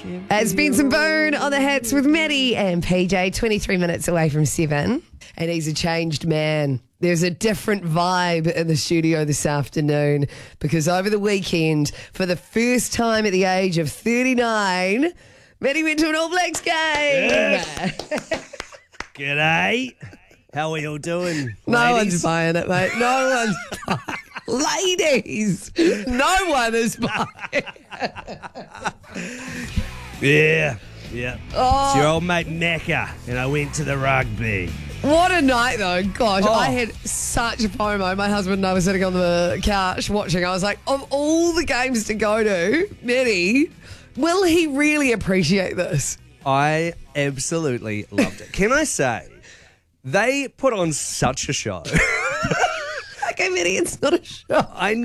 It's Benson Boone on the hits with Maddie and PJ, 23 minutes away from 7. And he's a changed man. There's a different vibe in the studio this afternoon because over the weekend, for the first time at the age of 39, Maddie went to an All Blacks game. Yes. G'day. How are you all doing? No ladies? one's buying it, mate. No one's buying it. Ladies, no one is buying it. Yeah. Oh. It's your old mate Macca, and I went to the rugby. What a night, though. Gosh, Oh. I had such a FOMO. My husband and I were sitting on the couch watching. I was like, of all the games to go to, Maddie, will he really appreciate this? I absolutely loved it. Can I say, they put on such a show. Okay, Maddie, it's not a show. I